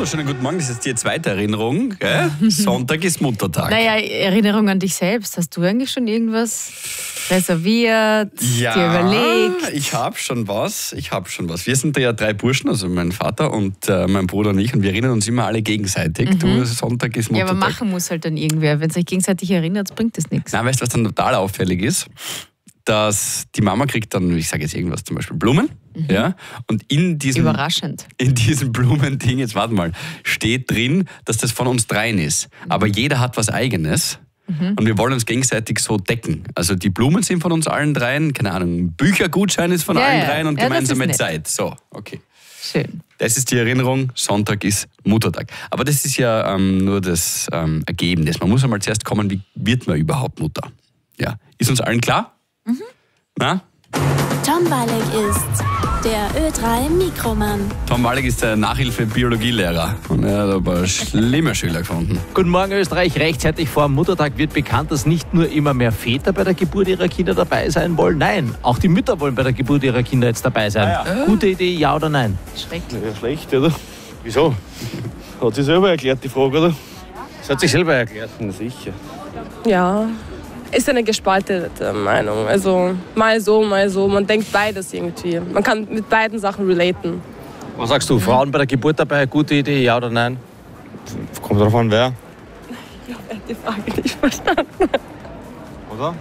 wunderschönen guten Morgen. Das ist die zweite Erinnerung. Gell? Sonntag ist Muttertag. Naja, Erinnerung an dich selbst. Hast du eigentlich schon irgendwas reserviert, dir überlegt? Ich habe schon was. Wir sind ja 3 Burschen, also mein Vater und mein Bruder und ich. Und wir erinnern uns immer alle gegenseitig. Du, Sonntag ist Muttertag. Ja, aber machen muss halt dann irgendwer. Wenn es sich gegenseitig erinnert, bringt das nichts. Nein, weißt du, was dann total auffällig ist? Dass die Mama kriegt dann, ich sage jetzt irgendwas, zum Beispiel Blumen. Ja, und in diesem Blumending, jetzt warte mal, steht drin, dass das von uns dreien ist. Aber jeder hat was Eigenes. Und wir wollen uns gegenseitig so decken. Also die Blumen sind von uns allen dreien, keine Ahnung, Büchergutschein ist von allen dreien und gemeinsame Zeit. So, okay. Schön. Das ist die Erinnerung, Sonntag ist Muttertag. Aber das ist ja nur das Ergebnis. Man muss einmal zuerst kommen, wie wird man überhaupt Mutter? Ja. Ist uns allen klar? Na? Tom Wallig ist der Ö3-Mikroman. Tom Wallig ist der Nachhilfe-Biologielehrer und er hat ein paar schlimme Schüler gefunden. Guten Morgen Österreich. Rechtzeitig vor dem Muttertag wird bekannt, dass nicht nur immer mehr Väter bei der Geburt ihrer Kinder dabei sein wollen. Nein, auch die Mütter wollen bei der Geburt ihrer Kinder jetzt dabei sein. Gute Idee, ja oder nein? Schrecklich. Ja, schlecht, oder? Wieso? Hat sie selber erklärt, die Frage, oder? Das hat sich selber erklärt. Na sicher. Ja, ist eine gespaltene Meinung. Also mal so, mal so. Man denkt beides irgendwie. Man kann mit beiden Sachen relaten. Was sagst du, Frauen bei der Geburt dabei, gute Idee, ja oder nein? Kommt drauf an, wer. Ich habe die Frage nicht verstanden. Oder?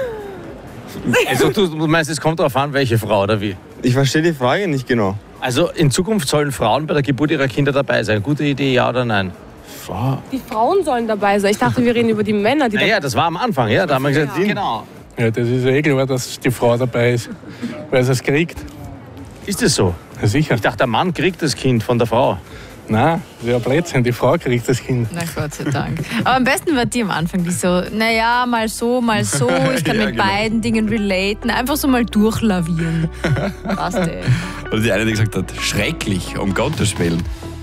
Also du meinst, es kommt darauf an, welche Frau oder wie? Ich verstehe die Frage nicht genau. Also in Zukunft sollen Frauen bei der Geburt ihrer Kinder dabei sein. Gute Idee, ja oder nein? Die Frauen sollen dabei sein. Ich dachte, wir reden über die Männer, die Naja, das war am Anfang, ja. Da haben wir gesagt, genau. Ja, das ist ja eh klar, dass die Frau dabei ist, weil sie es kriegt. Ist das so? Ja, sicher. Ich dachte, der Mann kriegt das Kind von der Frau. Nein, das ist ja Blödsinn, die Frau kriegt das Kind. Na Gott sei Dank. Aber am besten war die am Anfang, die so, naja, mal so, ich kann mit beiden Dingen relaten, einfach so mal durchlavieren. Passt, ey. Oder die eine, die gesagt hat, schrecklich, um Gottes Willen.